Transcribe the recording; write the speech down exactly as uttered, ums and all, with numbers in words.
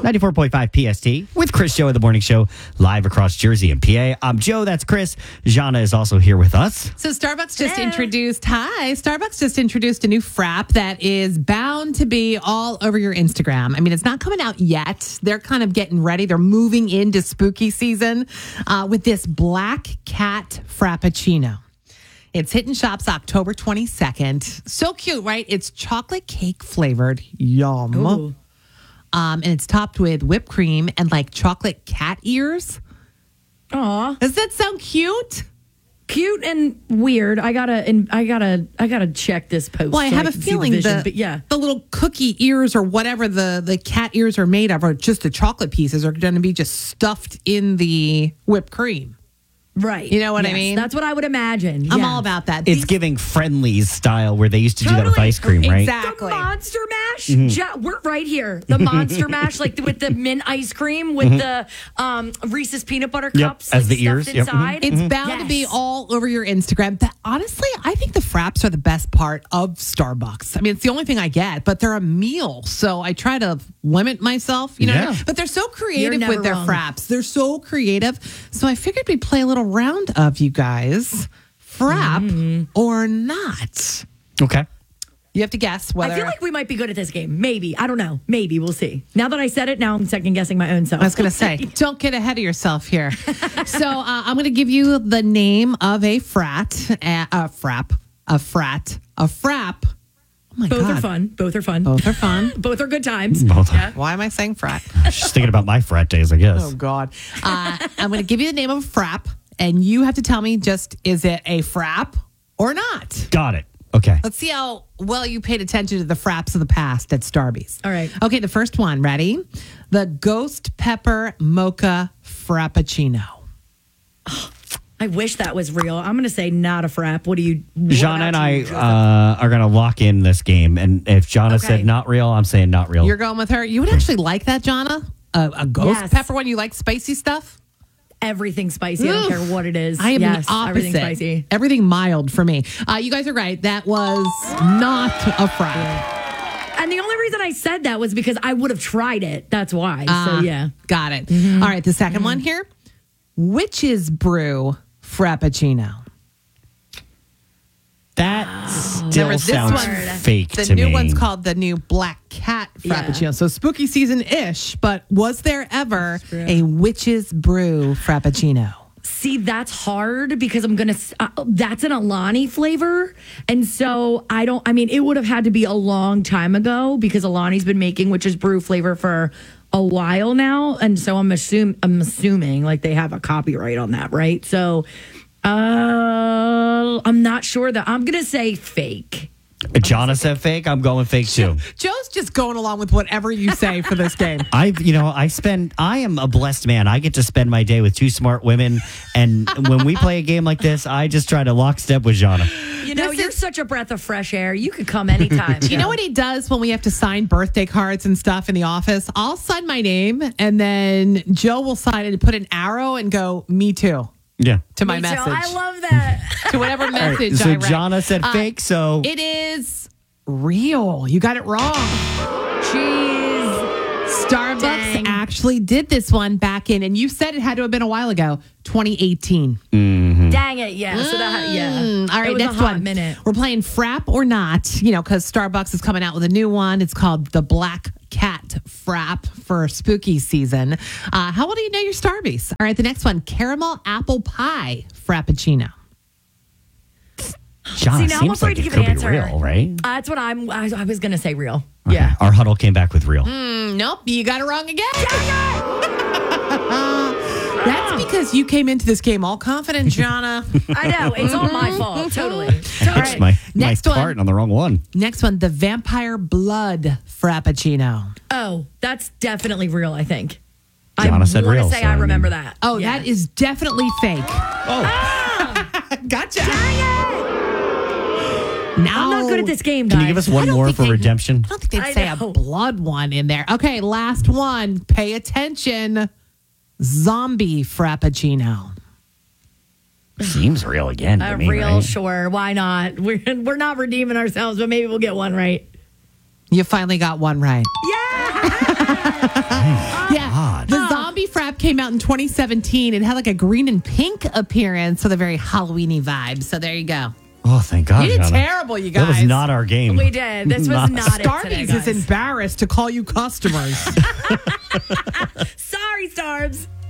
ninety-four point five P S T with Chris Joe in the Morning Show, live across Jersey and P A. I'm Joe. That's Chris. Jana is also here with us. So Starbucks just Hello. introduced, hi, Starbucks just introduced a new frap that is bound to be all over your Instagram. I mean, it's not coming out yet. They're kind of getting ready. They're moving into spooky season uh, with this Black Cat Frappuccino. It's hitting shops October twenty-second. So cute, right? It's chocolate cake flavored. Yum. Ooh. Um, and it's topped with whipped cream and like chocolate cat ears. Aw, Does that sound cute? cute and weird. I gotta, and I gotta, I gotta check this post. Well, I so have a can see feeling vision, the, but yeah, the little cookie ears or whatever the, the cat ears are made of, or just the chocolate pieces, are going to be just stuffed in the whipped cream. right. You know what I Yes, mean? That's what I would imagine. I'm yeah. all about that. It's These- giving Friendly's style where they used to do that with Totally. ice cream, right? Exactly. The Monster Mash. Mm-hmm. Ja- we're right here. The Monster Mash, like with the mint ice cream, with the um, Reese's peanut butter Mm-hmm. Yep, cups, as like, the ears. stuffed Yep. Mhm. inside. It's bound to be Yes. all over your Instagram. But honestly, I think the fraps are the best part of Starbucks. I mean, it's the only thing I get, but they're a meal. So I try to limit myself, you know. Yeah. But they're so creative never with their wrong. fraps. They're so creative. So I figured we'd play a little round of you guys. Frap Mm-hmm. or not. Okay. You have to guess whether. I feel like we might be good at this game. Maybe. I don't know. Maybe. We'll see. Now that I said it, now I'm second guessing my own self. I was going to say, don't get ahead of yourself here. so uh, I'm going to give you the name of a frat, a, a frap, a frat, a frap. Oh my Both God. are fun. Both are fun. Both are fun. Both are good times. Both. Why am I saying frat? Just thinking about my frat days, I guess. Oh, God. Uh, I'm going to give you the name of a frap, and you have to tell me just, is it a frap or not? Got it. Okay. Let's see how well you paid attention to the fraps of the past at Starbucks. All right. Okay, the first one. Ready? The Ghost Pepper Mocha Frappuccino. I wish that was real. I'm going to say not a frap. What do you? what Jana and about I you, Joseph? uh, are going to lock in this game. And if Jana Okay. said not real, I'm saying not real. You're going with her. You would actually like that, Jana? A, a ghost Yes. pepper one? You like spicy stuff? Everything spicy. I don't Oof. care what it is. I am yes, the opposite. everything spicy. Everything mild for me. Uh, you guys are right. That was not a frap. And the only reason I said that was because I would have tried it. That's why. Ah, so yeah. Got it. All right, the 2nd one here. Witch's Brew Frappuccino. That still Remember, this sounds one- fake The to new me. one's called the new Black Cat Frappuccino. Yeah. So spooky season-ish, but was there ever a Witch's Brew Frappuccino? See, that's hard because I'm gonna. Uh, that's an Alani flavor, and so I don't. I mean, it would have had to be a long time ago because Alani's been making witch's brew flavor for a while now, and so I'm assume I'm assuming like they have a copyright on that, right? So, uh, I'm not sure that I'm gonna say fake. Jana said fake. I'm going fake too. Joe's just going along with whatever you say for this game. I, you know, I spend. I am a blessed man. I get to spend my day with two smart women, and when we play a game like this, I just try to lockstep with Jana. You know, This you're is- such a breath of fresh air. You could come anytime. You know what he does when we have to sign birthday cards and stuff in the office? I'll sign my name, and then Joe will sign it and put an arrow and go, me too, Yeah. to my Me too. message. I love that. to whatever All right, message so I write. Jana said Uh, fake. So It is real. You got it wrong. Jeez. Starbucks Dang. actually did this one back in, and you said it had to have been a while ago, twenty eighteen. Dang it. Yeah. So that, yeah. Mm, all right, It was next a hot one. minute. We're playing Frap or Not, you know, because Starbucks is coming out with a new one. It's called the Black Cat Frap for spooky season. Uh, how well do you know your Starbies? All right, the next one, Caramel Apple Pie Frappuccino. Jana See, now I'm seems afraid like to it give could an be answer. real, right? Uh, that's what I'm. I, I was gonna say real. Okay. Yeah. Our huddle came back with real. Mm, nope, you got it wrong again. That's because you came into this game all confident, Jana. I know it's all my fault. Totally. It's Totally. my, next my one. part on the wrong one. Next one, the Vampire Blood Frappuccino. Oh, that's definitely real. I think. Jana I said wanna real, Say so I I remember mean- that. Oh, Yeah. that is definitely fake. Oh, Gotcha. I'm Now, not good at this game, guys. can you give us one don't more think for they- redemption? I don't think they'd I say a know. blood one in there. Okay, last one. Pay attention. Zombie Frappuccino. Seems real again to A me, real, right? sure. Why not? We're we're not redeeming ourselves, but maybe we'll get one right. You finally got one right. Yeah. Yeah. God. The zombie frap came out in twenty seventeen. It had like a green and pink appearance with a very Halloweeny vibe. So there you go. Oh, thank God. You did Shauna. terrible, you guys. That was not our game. We did. This was not it today, Starbucks is guys. embarrassed to call you customers. Sorry, Starbs.